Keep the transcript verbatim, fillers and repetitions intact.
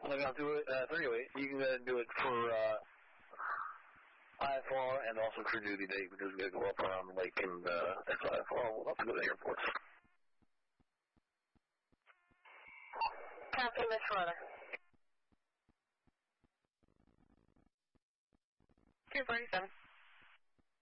I'm going to do it uh, three oh eight. You can go ahead and do it for uh, I F R and also crew duty day because we got to go up around the lake and uh, X I F R. We'll have to go to the airports. Copy, Miss Weather. two forty-seven.